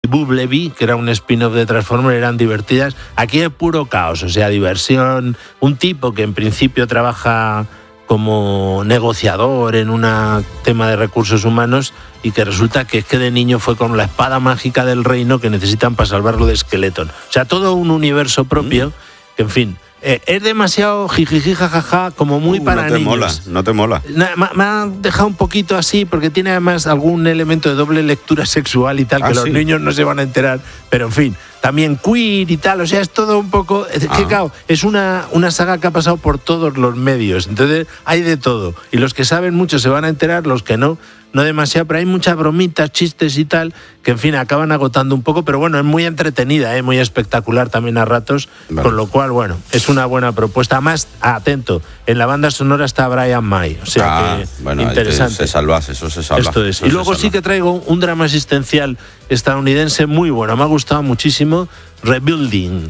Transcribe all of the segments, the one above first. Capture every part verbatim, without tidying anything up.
Bumblebee, que era un spin-off de Transformers, eran divertidas. Aquí es puro caos, o sea, diversión. Un tipo que en principio trabaja como negociador en un tema de recursos humanos y que resulta que es que de niño fue con la espada mágica del reino que necesitan para salvarlo de Skeleton. O sea, todo un universo propio que, en fin, eh, es demasiado jijiji, jajaja, como muy uh, para no te niños. mola, no te mola. Na, me ha dejado un poquito así porque tiene además algún elemento de doble lectura sexual y tal, ah, que ¿sí? los niños no se van a enterar, pero en fin, también queer y tal, o sea, es todo un poco... Es ah. que, claro, es una, una saga que ha pasado por todos los medios, entonces hay de todo. Y los que saben mucho se van a enterar, los que no, no demasiado, pero hay muchas bromitas, chistes y tal, que en fin, acaban agotando un poco, pero bueno, es muy entretenida, ¿eh? Muy espectacular también a ratos, vale. Con lo cual, bueno, es una buena propuesta. Además, atento, en la banda sonora está Brian May, o sea ah, que bueno, interesante. Se salva, eso se salva. Esto es. Eso y luego sí salva. Que traigo un drama existencial estadounidense muy bueno, me ha gustado muchísimo, Rebuilding.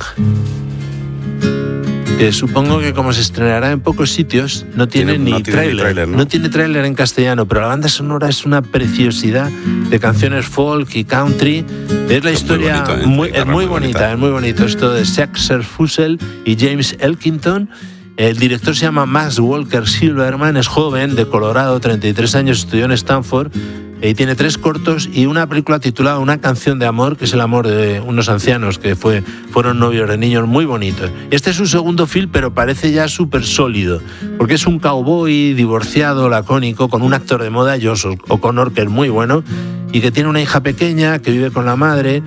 Que supongo que como se estrenará en pocos sitios, no tiene, tiene ni no tráiler. Tiene tráiler, ¿no? no tiene tráiler en castellano, pero la banda sonora es una preciosidad de canciones folk y country. Es la es historia, muy, bonito, ¿eh? muy, es muy, muy bonita, bonita, es muy bonito. Esto de Saxer Fussell y James Elkington. El director se llama Max Walker Silverman, es joven, de Colorado, treinta y tres años, estudió en Stanford y tiene tres cortos y una película titulada Una canción de amor, que es el amor de unos ancianos que fue, fueron novios de niños, muy bonitos. Este es su segundo film, pero parece ya súper sólido, porque es un cowboy divorciado, lacónico, con un actor de moda, Josh O'Connor, que es muy bueno, y que tiene una hija pequeña que vive con la madre,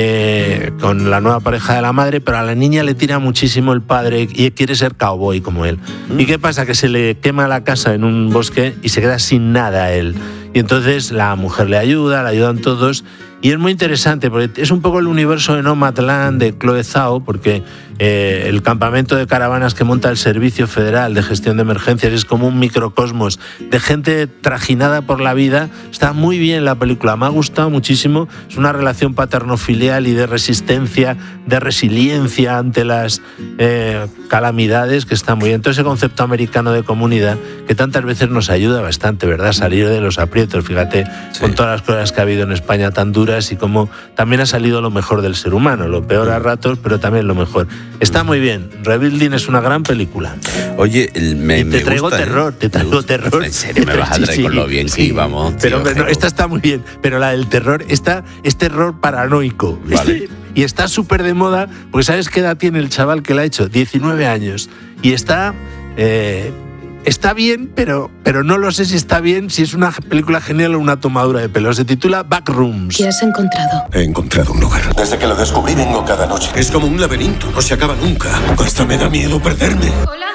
eh, con la nueva pareja de la madre, pero a la niña le tira muchísimo el padre y quiere ser cowboy como él. ¿Y qué pasa? Que se le quema la casa en un bosque y se queda sin nada él. Y entonces la mujer le ayuda, le ayudan todos. Y es muy interesante porque es un poco el universo de Nomadland de Chloe Zhao, porque eh, el campamento de caravanas que monta el Servicio Federal de Gestión de Emergencias es como un microcosmos de gente trajinada por la vida. Está muy bien la película, me ha gustado muchísimo. Es una relación paterno-filial y de resistencia, de resiliencia ante las eh, calamidades, que está muy bien. Todo ese concepto americano de comunidad que tantas veces nos ayuda bastante, ¿verdad? Salir de los aprietos, fíjate, sí. Con todas las cosas que ha habido en España tan duras, y como también ha salido lo mejor del ser humano, lo peor a ratos, pero también lo mejor. Está muy bien. Rebuilding es una gran película. Oye, el, me, y te me traigo gusta, terror, ¿eh? te traigo terror. ¿En serio me vas a traer sí, con lo bien sí, que íbamos? Pero, tío, pero no, esta está muy bien, pero la del terror, esta es terror paranoico. Vale. Este, y está súper de moda, porque ¿sabes qué edad tiene el chaval que la ha hecho? diecinueve años. Y está... Eh, Está bien, pero, pero no lo sé si está bien, si es una película genial o una tomadura de pelo. Se titula Backrooms. ¿Qué has encontrado? He encontrado un lugar. Desde que lo descubrí vengo cada noche. Es como un laberinto, no se acaba nunca. Hasta me da miedo perderme. Hola.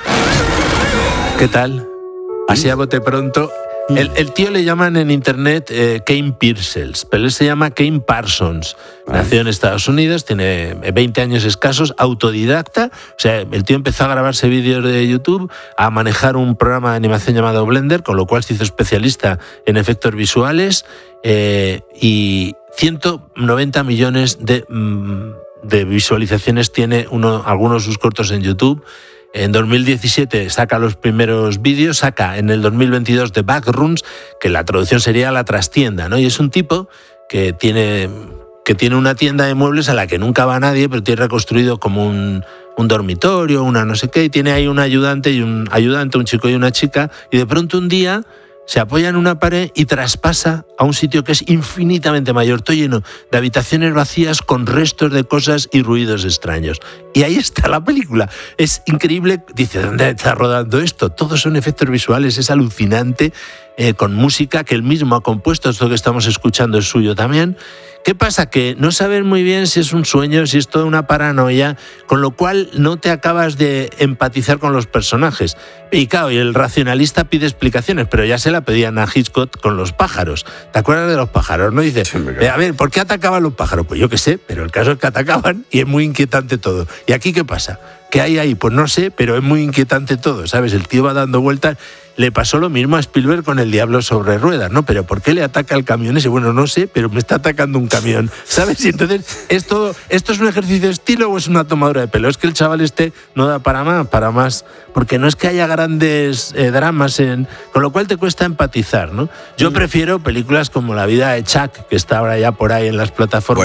¿Qué tal? Así a bote pronto. El, el tío le llaman en internet eh, Kane Piercels, pero él se llama Kane Parsons. Nació en Estados Unidos, tiene veinte años escasos, autodidacta. O sea, el tío empezó a grabarse vídeos de YouTube, a manejar un programa de animación llamado Blender, con lo cual se hizo especialista en efectos visuales eh, y ciento noventa millones de, de visualizaciones tiene uno, algunos de sus cortos en YouTube. En dos mil diecisiete saca los primeros vídeos, saca en el dos mil veintidós The Backrooms, que la traducción sería la trastienda, ¿no? Y es un tipo que tiene, que tiene una tienda de muebles a la que nunca va nadie, pero tiene reconstruido como un, un dormitorio, una no sé qué, y tiene ahí un ayudante y un ayudante, un chico y una chica, y de pronto un día se apoya en una pared y traspasa a un sitio que es infinitamente mayor, todo lleno de habitaciones vacías con restos de cosas y ruidos extraños. Y ahí está la película. Es increíble. Dice, ¿dónde está rodando esto? Todos son efectos visuales, es alucinante, eh, con música que él mismo ha compuesto. Esto que estamos escuchando es suyo también. ¿Qué pasa? Que no sabes muy bien si es un sueño, si es toda una paranoia, con lo cual no te acabas de empatizar con los personajes. Y claro, y el racionalista pide explicaciones, pero ya se la pedían a Hitchcock con los pájaros. ¿Te acuerdas de los pájaros? ¿No? Dice, eh, a ver, ¿por qué atacaban los pájaros? Pues yo qué sé, pero el caso es que atacaban y es muy inquietante todo. ¿Y aquí qué pasa? ¿Qué hay ahí? Pues no sé, pero es muy inquietante todo, ¿sabes? El tío va dando vueltas. Le pasó lo mismo a Spielberg con El diablo sobre ruedas, ¿no? Pero ¿por qué le ataca el camión ese? Bueno, no sé, pero me está atacando un camión, ¿sabes? Y entonces, ¿esto, ¿esto es un ejercicio de estilo o es una tomadura de pelo? Es que el chaval este no da para más, para más, porque no es que haya grandes eh, dramas, en, con lo cual te cuesta empatizar, ¿no? Yo prefiero películas como La vida de Chuck, que está ahora ya por ahí en las plataformas.